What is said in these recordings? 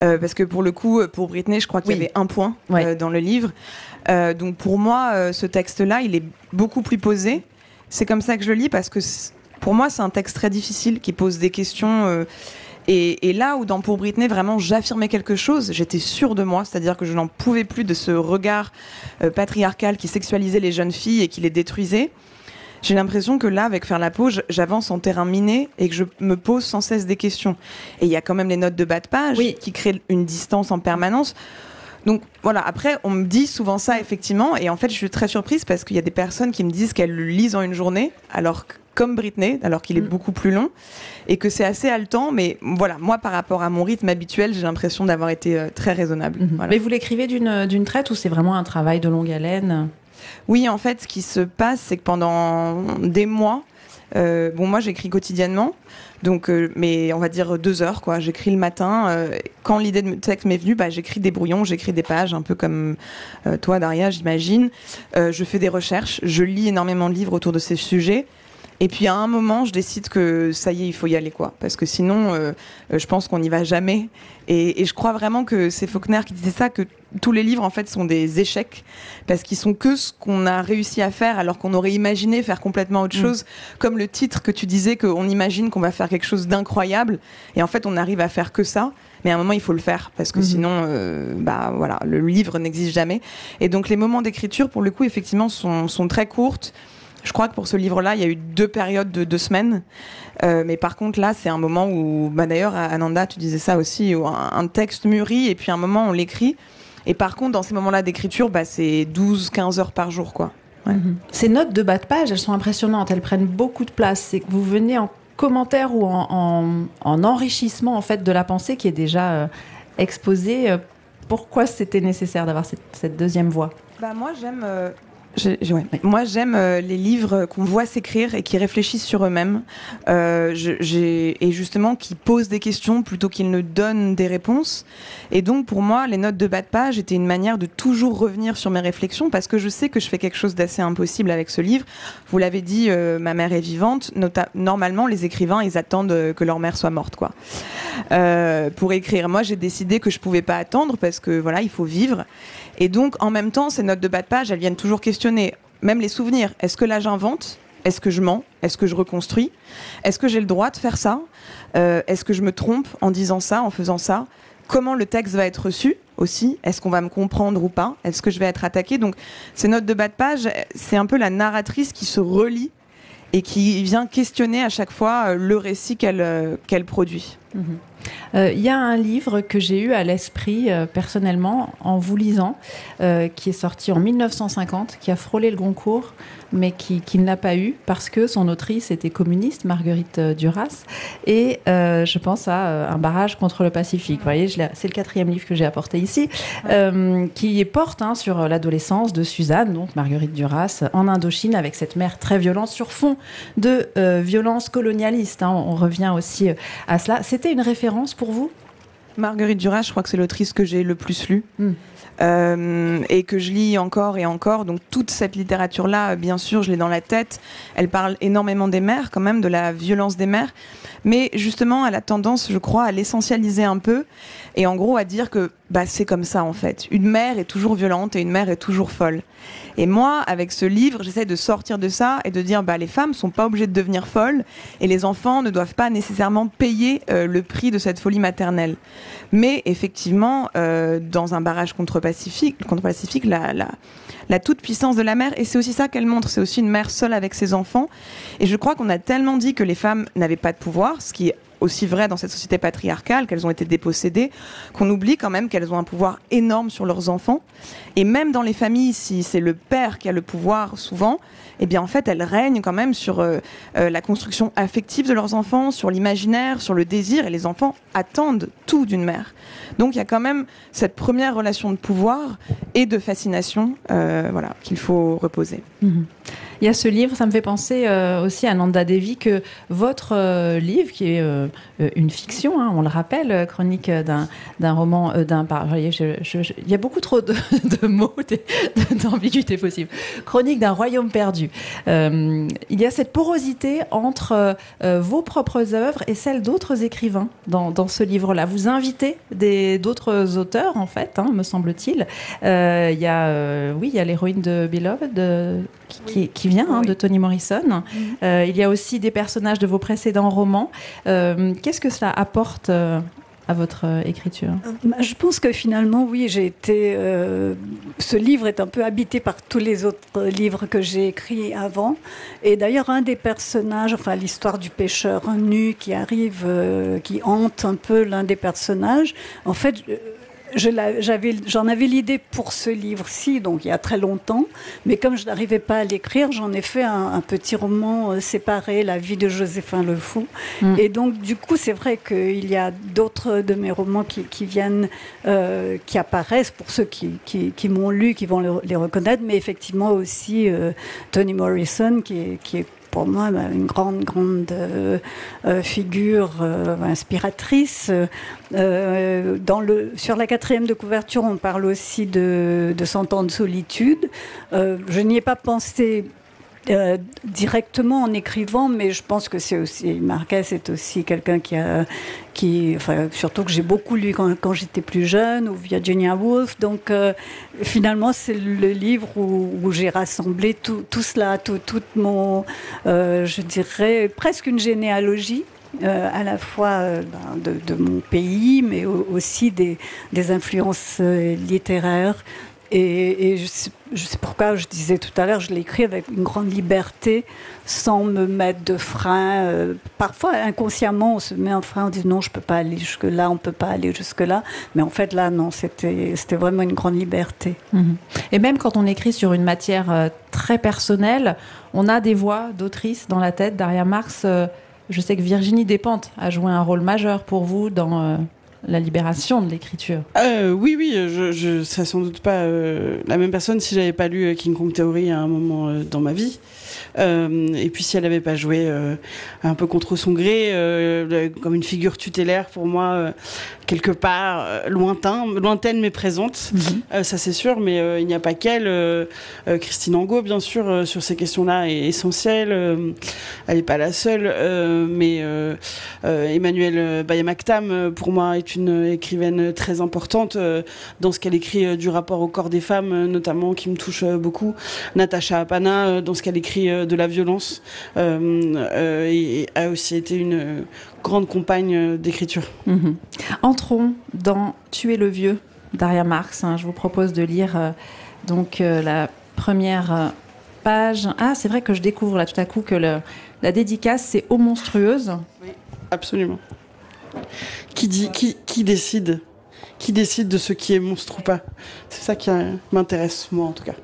Parce que pour le coup, pour Britney, je crois qu'il y avait un point dans le livre. Donc pour moi, ce texte-là, il est beaucoup plus posé. C'est comme ça que je le lis parce que pour moi, c'est un texte très difficile qui pose des questions. Et là où dans Pour Britney, vraiment, j'affirmais quelque chose, j'étais sûre de moi, c'est-à-dire que je n'en pouvais plus de ce regard patriarcal qui sexualisait les jeunes filles et qui les détruisait. J'ai l'impression que là, avec Faire la peau, j'avance en terrain miné et que je me pose sans cesse des questions. Et il y a quand même les notes de bas de page qui créent une distance en permanence. Donc voilà, après, on me dit souvent ça, effectivement, et en fait, je suis très surprise parce qu'il y a des personnes qui me disent qu'elles le lisent en une journée, alors que, comme Britney, alors qu'il est beaucoup plus long, et que c'est assez haletant, mais voilà, moi, par rapport à mon rythme habituel, j'ai l'impression d'avoir été très raisonnable. Voilà. Mais vous l'écrivez d'une traite ou c'est vraiment un travail de longue haleine ? Oui, en fait, ce qui se passe, c'est que pendant des mois, moi j'écris quotidiennement, donc mais on va dire 2 heures quoi. J'écris le matin. Quand l'idée de texte m'est venue, j'écris des brouillons, j'écris des pages, un peu comme toi, Daria, j'imagine. Je fais des recherches, je lis énormément de livres autour de ces sujets. Et puis à un moment, je décide que ça y est, il faut y aller quoi, parce que sinon, je pense qu'on n'y va jamais. Et je crois vraiment que c'est Faulkner qui disait ça, que tous les livres en fait sont des échecs parce qu'ils sont que ce qu'on a réussi à faire alors qu'on aurait imaginé faire complètement autre chose. Comme le titre que tu disais, qu'on imagine qu'on va faire quelque chose d'incroyable et en fait on arrive à faire que ça. Mais à un moment, il faut le faire parce que sinon, voilà, le livre n'existe jamais. Et donc les moments d'écriture, pour le coup, effectivement, sont très courtes. Je crois que pour ce livre-là, il y a eu 2 périodes de 2 semaines. Mais par contre, là, c'est un moment où, d'ailleurs, Ananda, tu disais ça aussi, où un texte mûrit et puis un moment, on l'écrit. Et par contre, dans ces moments-là d'écriture, c'est 12-15 heures par jour, quoi. Ouais. Ces notes de bas de page, elles sont impressionnantes. Elles prennent beaucoup de place. C'est que vous venez en commentaire ou en enrichissement, en fait, de la pensée qui est déjà exposée. Pourquoi c'était nécessaire d'avoir cette deuxième voix ? Moi, j'aime... Moi, j'aime les livres qu'on voit s'écrire et qui réfléchissent sur eux-mêmes, et justement qui posent des questions plutôt qu'ils ne donnent des réponses. Et donc, pour moi, les notes de bas de page étaient une manière de toujours revenir sur mes réflexions parce que je sais que je fais quelque chose d'assez impossible avec ce livre. Vous l'avez dit, ma mère est vivante. Normalement, les écrivains, ils attendent que leur mère soit morte, quoi, pour écrire. Moi, j'ai décidé que je pouvais pas attendre parce que voilà, il faut vivre. Et donc, en même temps, ces notes de bas de page, elles viennent toujours questionner, même les souvenirs. Est-ce que là, j'invente ? Est-ce que je mens ? Est-ce que je reconstruis ? Est-ce que j'ai le droit de faire ça ? Est-ce que je me trompe en disant ça, en faisant ça ? Comment le texte va être reçu aussi ? Est-ce qu'on va me comprendre ou pas ? Est-ce que je vais être attaquée ? Donc, ces notes de bas de page, c'est un peu la narratrice qui se relie et qui vient questionner à chaque fois le récit qu'elle produit. Y a un livre que j'ai eu à l'esprit personnellement en vous lisant, qui est sorti en 1950, qui a frôlé le Goncourt, mais qui ne l'a pas eu parce que son autrice était communiste, Marguerite Duras, et je pense à Un barrage contre le Pacifique. Vous voyez, c'est le 4e livre que j'ai apporté ici, qui porte sur l'adolescence de Suzanne, donc Marguerite Duras, en Indochine, avec cette mère très violente sur fond de violence colonialiste. On revient aussi à cela. C'était une référence pour vous ? Marguerite Duras, je crois que c'est l'autrice que j'ai le plus lue. Et que je lis encore et encore. Donc toute cette littérature-là, bien sûr, je l'ai dans la tête. Elle parle énormément des mères, quand même, de la violence des mères. Mais justement, elle a tendance, je crois, à l'essentialiser un peu. Et en gros, à dire que c'est comme ça, en fait. Une mère est toujours violente et une mère est toujours folle. Et moi, avec ce livre, j'essaie de sortir de ça et de dire les femmes sont pas obligées de devenir folles et les enfants ne doivent pas nécessairement payer le prix de cette folie maternelle. Mais effectivement, dans Un barrage contre Pacifique, la toute-puissance de la mère, et c'est aussi ça qu'elle montre, c'est aussi une mère seule avec ses enfants. Et je crois qu'on a tellement dit que les femmes n'avaient pas de pouvoir, ce qui est aussi vrai dans cette société patriarcale, qu'elles ont été dépossédées, qu'on oublie quand même qu'elles ont un pouvoir énorme sur leurs enfants. Et même dans les familles, si c'est le père qui a le pouvoir souvent, eh bien en fait, elles règnent quand même sur la construction affective de leurs enfants, sur l'imaginaire, sur le désir, et les enfants attendent tout d'une mère. Donc il y a quand même cette première relation de pouvoir et de fascination qu'il faut reposer. Il y a ce livre, ça me fait penser aussi à Nanda Devi, que votre livre, qui est une fiction, hein, on le rappelle, chronique d'un roman, il y a beaucoup trop de mots, d'ambiguïté possible. Chronique d'un royaume perdu. Il y a cette porosité entre vos propres œuvres et celles d'autres écrivains dans ce livre-là. Vous invitez d'autres auteurs, en fait, hein, me semble-t-il. Il y a l'héroïne de Beloved qui vient de Toni Morrison. Il y a aussi des personnages de vos précédents romans. Qu'est-ce que cela apporte à votre écriture? Je pense que finalement, oui, ce livre est un peu habité par tous les autres livres que j'ai écrits avant. Et d'ailleurs, un des personnages, enfin l'histoire du pêcheur nu qui arrive, qui hante un peu l'un des personnages, en fait, j'en avais l'idée pour ce livre-ci, donc il y a très longtemps, mais comme je n'arrivais pas à l'écrire, j'en ai fait un petit roman séparé, La vie de Joséphin le Fou. Et donc du coup, c'est vrai qu'il y a d'autres de mes romans qui viennent, qui apparaissent pour ceux qui m'ont lu, qui vont les reconnaître, mais effectivement aussi Toni Morrison, qui est pour moi une grande figure inspiratrice. Sur la 4e de couverture, on parle aussi de 100 ans de solitude. Je n'y ai pas pensé directement en écrivant, mais je pense que c'est aussi Marquez est aussi quelqu'un surtout que j'ai beaucoup lu quand j'étais plus jeune, ou Virginia Woolf. Donc finalement, c'est le livre où j'ai rassemblé tout cela, tout mon, je dirais presque une généalogie. À la fois de mon pays, mais aussi des influences littéraires. Et je sais pourquoi je disais tout à l'heure, je l'ai écrit avec une grande liberté, sans me mettre de frein. Parfois, inconsciemment, on se met un frein, on dit non, je ne peux pas aller jusque-là, on ne peut pas aller jusque-là. Mais en fait, là, non, c'était vraiment une grande liberté. Et même quand on écrit sur une matière très personnelle, on a des voix d'autrices dans la tête. Daria Marx, je sais que Virginie Despentes a joué un rôle majeur pour vous dans la libération de l'écriture. Oui, je serais sans doute pas la même personne si j'avais pas lu King Kong Theory à un moment dans ma vie. Et puis si elle n'avait pas joué un peu contre son gré, comme une figure tutélaire pour moi, quelque part lointaine mais présente, ça c'est sûr, mais il n'y a pas qu'elle. Christine Angot, bien sûr, sur ces questions-là est essentielle. Elle n'est pas la seule, mais Emmanuelle Baye-Maktam, pour moi, est une écrivaine très importante dans ce qu'elle écrit du rapport au corps des femmes, notamment, qui me touche beaucoup. Natacha Apana, dans ce qu'elle écrit de la violence, et a aussi été une grande compagne d'écriture. Entrons dans Tuer le vieux, Daria Marx. Je vous propose de lire la première page. Ah, c'est vrai que je découvre là tout à coup que la dédicace, c'est aux monstrueuses. Oui, absolument. Qui décide de ce qui est monstre ou pas? C'est ça qui m'intéresse, moi en tout cas.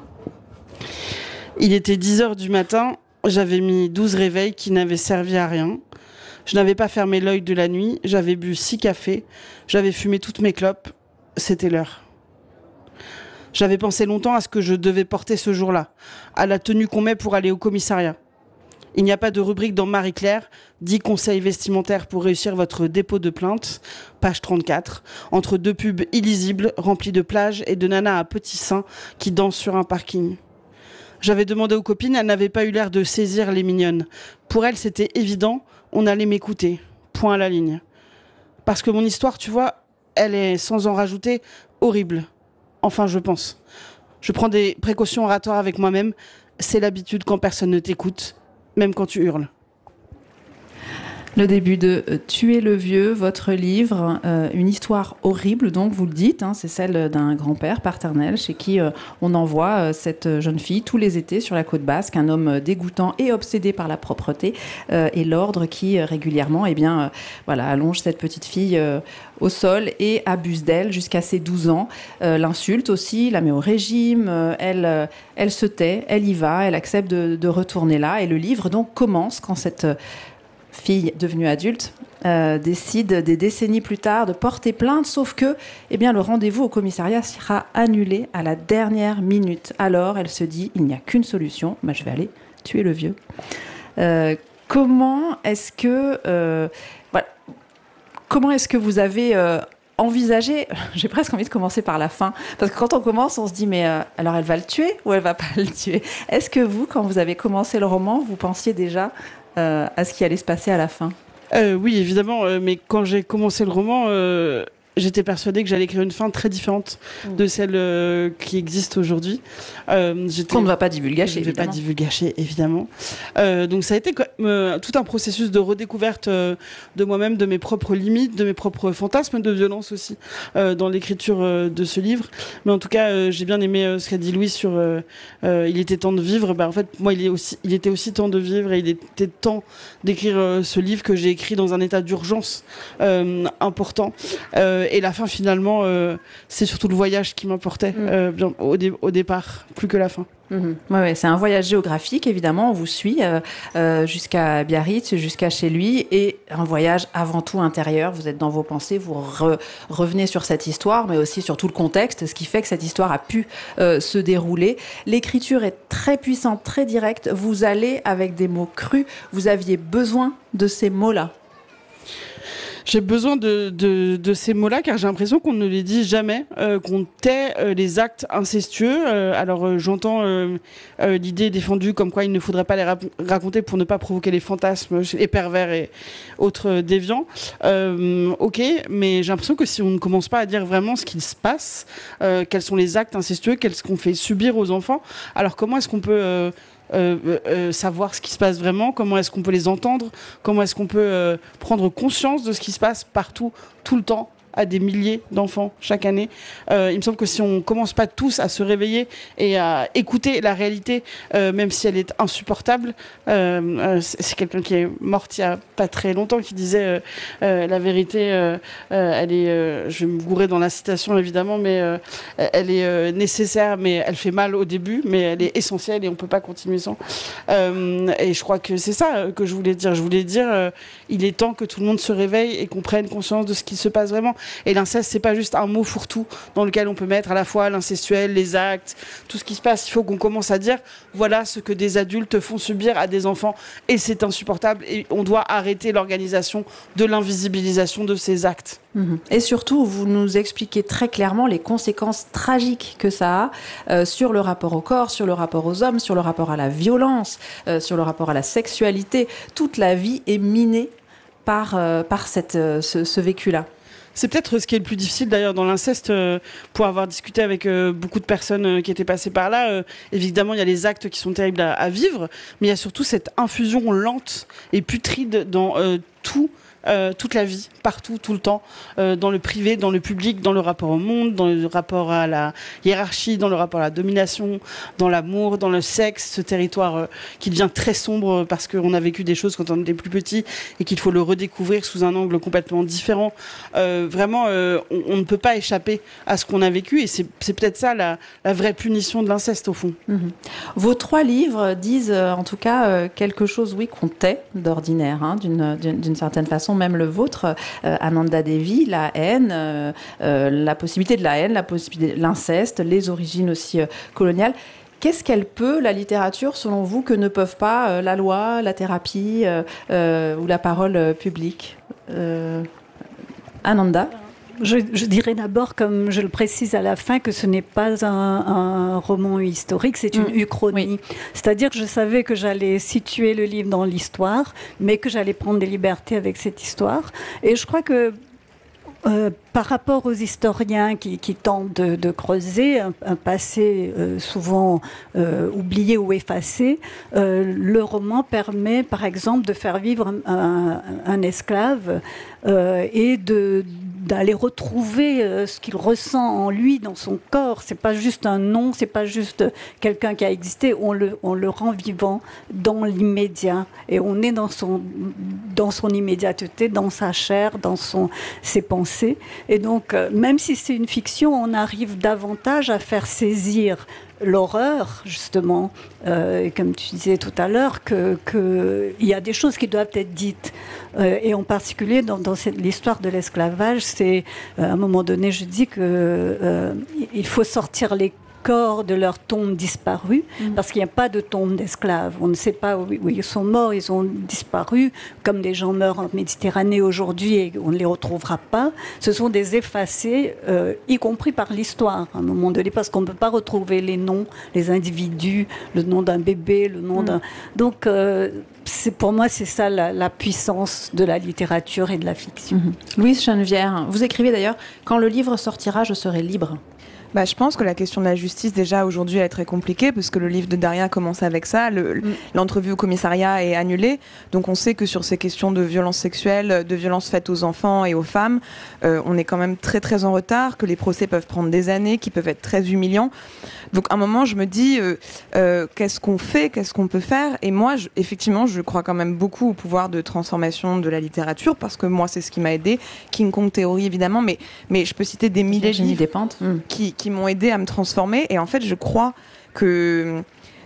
Il était 10h du matin, j'avais mis 12 réveils qui n'avaient servi à rien. Je n'avais pas fermé l'œil de la nuit, j'avais bu 6 cafés, j'avais fumé toutes mes clopes, c'était l'heure. J'avais pensé longtemps à ce que je devais porter ce jour-là, à la tenue qu'on met pour aller au commissariat. Il n'y a pas de rubrique dans Marie-Claire, 10 conseils vestimentaires pour réussir votre dépôt de plainte, page 34, entre deux pubs illisibles remplis de plages et de nanas à petits seins qui dansent sur un parking. J'avais demandé aux copines, elles n'avaient pas eu l'air de saisir les mignonnes. Pour elles, c'était évident, on allait m'écouter, point à la ligne. Parce que mon histoire, tu vois, elle est, sans en rajouter, horrible. Enfin, je pense. Je prends des précautions oratoires avec moi-même, c'est l'habitude quand personne ne t'écoute. Même quand tu hurles. Le début de Tuer le vieux, votre livre, une histoire horrible, donc vous le dites, c'est celle d'un grand-père paternel chez qui on envoie cette jeune fille tous les étés sur la côte basque, un homme dégoûtant et obsédé par la propreté et l'ordre qui régulièrement allonge cette petite fille au sol et abuse d'elle jusqu'à ses 12 ans, l'insulte aussi, la met au régime, elle se tait, elle y va, elle accepte de retourner là et le livre donc commence quand cette fille devenue adulte, décide des décennies plus tard de porter plainte, sauf que le rendez-vous au commissariat sera annulé à la dernière minute. Alors, elle se dit, il n'y a qu'une solution, je vais aller tuer le vieux. Comment est-ce que vous avez envisagé, j'ai presque envie de commencer par la fin, parce que quand on commence, on se dit, mais alors elle va le tuer ou elle va pas le tuer? Est-ce que vous, quand vous avez commencé le roman, vous pensiez déjà à ce qui allait se passer à la fin? Oui, évidemment, mais quand j'ai commencé le roman, j'étais persuadée que j'allais écrire une fin très différente de celle qui existe aujourd'hui. Qu'on ne va pas divulgacher, évidemment. Je ne vais pas divulgacher, évidemment. Donc ça a été tout un processus de redécouverte de moi-même, de mes propres limites, de mes propres fantasmes de violence aussi, dans l'écriture de ce livre. Mais en tout cas, j'ai bien aimé ce qu'a dit Louis sur il était temps de vivre. En fait, moi, il était aussi temps de vivre et il était temps d'écrire ce livre que j'ai écrit dans un état d'urgence important. Et la fin, finalement, c'est surtout le voyage qui m'importait au départ, plus que la fin. Ouais, c'est un voyage géographique, évidemment. On vous suit jusqu'à Biarritz, jusqu'à chez lui, et un voyage avant tout intérieur. Vous êtes dans vos pensées, vous revenez sur cette histoire, mais aussi sur tout le contexte, ce qui fait que cette histoire a pu se dérouler. L'écriture est très puissante, très directe. Vous allez avec des mots crus. Vous aviez besoin de ces mots-là. J'ai besoin de ces mots-là car j'ai l'impression qu'on ne les dit jamais, qu'on tait les actes incestueux. Alors j'entends l'idée défendue comme quoi il ne faudrait pas les raconter pour ne pas provoquer les fantasmes, les pervers et autres déviants. Ok, mais j'ai l'impression que si on ne commence pas à dire vraiment ce qu'il se passe, quels sont les actes incestueux, qu'est-ce qu'on fait subir aux enfants, alors comment est-ce qu'on peut savoir ce qui se passe vraiment, comment est-ce qu'on peut les entendre, comment est-ce qu'on peut prendre conscience de ce qui se passe partout, tout le temps, à des milliers d'enfants chaque année. Il me semble que si on commence pas tous à se réveiller et à écouter la réalité, même si elle est insupportable, c'est quelqu'un qui est mort il y a pas très longtemps qui disait la vérité, elle est, je vais me gourer dans la citation évidemment, mais elle est nécessaire, mais elle fait mal au début, mais elle est essentielle et on peut pas continuer sans. Et je crois que c'est ça que je voulais dire. Je voulais dire, il est temps que tout le monde se réveille et qu'on prenne conscience de ce qui se passe vraiment. Et l'inceste, c'est pas juste un mot fourre-tout dans lequel on peut mettre à la fois l'incestuel, les actes, tout ce qui se passe. Il faut qu'on commence à dire, voilà ce que des adultes font subir à des enfants et c'est insupportable et on doit arrêter l'organisation de l'invisibilisation de ces actes. Et surtout, vous nous expliquez très clairement les conséquences tragiques que ça a sur le rapport au corps, sur le rapport aux hommes, sur le rapport à la violence, sur le rapport à la sexualité. Toute la vie est minée par ce vécu-là. C'est peut-être ce qui est le plus difficile d'ailleurs dans l'inceste, pour avoir discuté avec beaucoup de personnes qui étaient passées par là. Évidemment, il y a les actes qui sont terribles à vivre, mais il y a surtout cette infusion lente et putride dans toute la vie, partout, tout le temps, dans le privé, dans le public, dans le rapport au monde, dans le rapport à la hiérarchie, dans le rapport à la domination, dans l'amour, dans le sexe, ce territoire qui devient très sombre parce qu'on a vécu des choses quand on était plus petit et qu'il faut le redécouvrir sous un angle complètement différent. Vraiment, on ne peut pas échapper à ce qu'on a vécu et c'est peut-être ça la vraie punition de l'inceste au fond. Vos 3 livres disent en tout cas quelque chose, oui, qu'on tait d'ordinaire, d'une certaine façon. Même le vôtre, Ananda Devi, la haine, la possibilité de la haine, la possibilité de l'inceste, les origines aussi coloniales. Qu'est-ce qu'elle peut, la littérature, selon vous, que ne peuvent pas la loi, la thérapie ou la parole publique? Ananda? Je dirais d'abord, comme je le précise à la fin, que ce n'est pas un roman historique, c'est une uchronie. Oui. C'est-à-dire que je savais que j'allais situer le livre dans l'histoire, mais que j'allais prendre des libertés avec cette histoire. Et je crois que par rapport aux historiens qui tentent de creuser un passé souvent oublié ou effacé, le roman permet par exemple de faire vivre un esclave et d'aller retrouver ce qu'il ressent en lui, dans son corps. C'est pas juste un nom, c'est pas juste quelqu'un qui a existé, on le rend vivant dans l'immédiat et on est dans son immédiateté, dans sa chair, dans ses pensées. Et donc, même si c'est une fiction, on arrive davantage à faire saisir l'horreur, justement, comme tu disais tout à l'heure, qu'il y a des choses qui doivent être dites. Et en particulier, dans l'histoire de l'esclavage, c'est, à un moment donné, je dis qu'il faut sortir les corps de leurs tombes disparues, parce qu'il n'y a pas de tombe d'esclaves. On ne sait pas où ils sont morts, ils ont disparu, comme des gens meurent en Méditerranée aujourd'hui et on ne les retrouvera pas. Ce sont des effacés, y compris par l'histoire, à un moment donné, parce qu'on ne peut pas retrouver les noms, les individus, le nom d'un bébé, le nom d'un... Donc, pour moi, c'est ça la puissance de la littérature et de la fiction. Louise Chenevière, vous écrivez d'ailleurs « Quand le livre sortira, je serai libre ». Je pense que la question de la justice, déjà, aujourd'hui, elle est très compliquée, parce que le livre de Daria commence avec ça. L'entrevue au commissariat est annulée. Donc, on sait que sur ces questions de violences sexuelles, de violences faites aux enfants et aux femmes, on est quand même très, très en retard, que les procès peuvent prendre des années, qui peuvent être très humiliants. Donc, à un moment, je me dis, qu'est-ce qu'on fait, qu'est-ce qu'on peut faire? Et moi, effectivement, je crois quand même beaucoup au pouvoir de transformation de la littérature, parce que moi, c'est ce qui m'a aidé. King Kong Theory, évidemment, mais je peux citer des milliers de livres qui m'ont aidé à me transformer. Et en fait, je crois que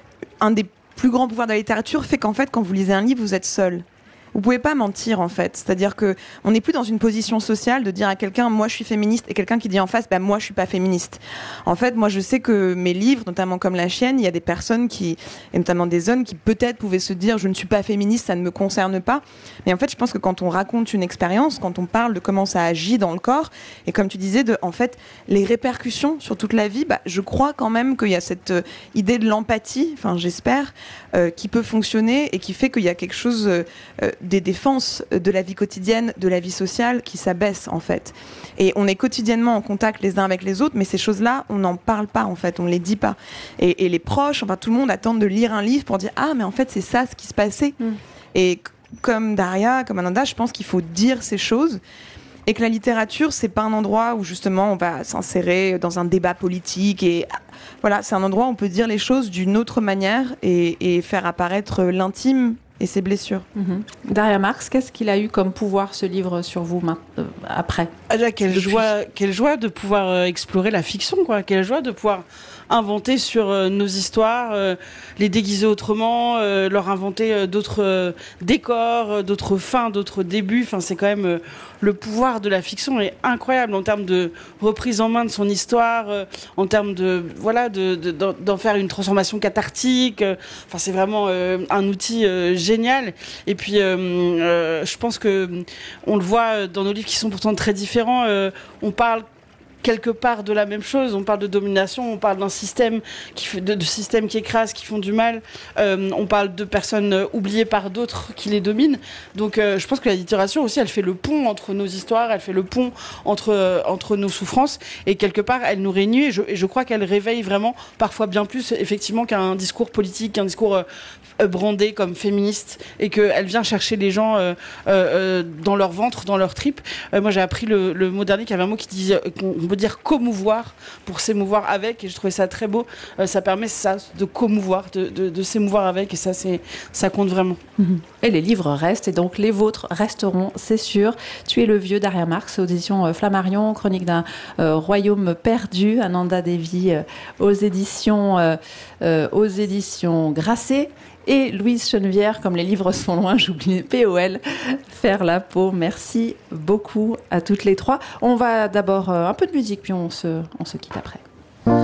un des plus grands pouvoirs de la littérature fait qu'en fait, quand vous lisez un livre, vous êtes seul. Vous pouvez pas mentir, en fait. C'est-à-dire que on n'est plus dans une position sociale de dire à quelqu'un, moi, je suis féministe, et quelqu'un qui dit en face, moi, je suis pas féministe. En fait, moi, je sais que mes livres, notamment comme La Chienne, il y a des personnes et notamment des hommes qui peut-être pouvaient se dire, je ne suis pas féministe, ça ne me concerne pas. Mais en fait, je pense que quand on raconte une expérience, quand on parle de comment ça agit dans le corps, et comme tu disais, en fait, les répercussions sur toute la vie, je crois quand même qu'il y a cette idée de l'empathie, enfin, j'espère, qui peut fonctionner et qui fait qu'il y a quelque chose des défenses de la vie quotidienne, de la vie sociale qui s'abaissent en fait. Et on est quotidiennement en contact les uns avec les autres, mais ces choses-là, on n'en parle pas en fait, on ne les dit pas. Et les proches, enfin tout le monde attend de lire un livre pour dire « Ah, mais en fait c'est ça ce qui se passait ». Et comme Daria, comme Ananda, je pense qu'il faut dire ces choses. Et que la littérature, c'est pas un endroit où justement on va s'insérer dans un débat politique. Et voilà, c'est un endroit où on peut dire les choses d'une autre manière et faire apparaître l'intime et ses blessures. Daria Marx, qu'est-ce qu'il a eu comme pouvoir ce livre sur vous après? Quelle joie de pouvoir explorer la fiction, quoi. Quelle joie de pouvoir inventer sur nos histoires, les déguiser autrement, leur inventer d'autres décors, d'autres fins, d'autres débuts. Enfin, c'est quand même le pouvoir de la fiction est incroyable en termes de reprise en main de son histoire, en termes d'en faire une transformation cathartique. Enfin, c'est vraiment un outil génial. Et puis, je pense que on le voit dans nos livres qui sont pourtant très différents. On parle quelque part de la même chose, on parle de domination, on parle d'un système de systèmes qui écrasent, qui font du mal, on parle de personnes oubliées par d'autres qui les dominent. Donc je pense que la littérature aussi, elle fait le pont entre nos histoires, elle fait le pont entre nos souffrances, et quelque part elle nous réunit, et je crois qu'elle réveille vraiment parfois bien plus effectivement qu'un discours politique, qu'un discours brandé comme féministe, et qu'elle vient chercher les gens dans leur ventre, dans leur tripes. Moi j'ai appris le mot dernier, qu'il y avait un mot qui dit qu'on peut dire comouvoir pour s'émouvoir avec, et je trouvais ça très beau. Ça permet ça de comouvoir, de s'émouvoir avec, et ça compte vraiment. Et les livres restent, et donc les vôtres resteront, c'est sûr. Tu es le vieux, Daria Marx, aux éditions Flammarion, Chronique d'un royaume perdu, Ananda Devi, aux éditions Grasset. Et Louise Chenevière, comme les livres sont loin, j'oublie POL, Faire la peau. Merci beaucoup à toutes les trois. On va d'abord un peu de musique, puis on se quitte après.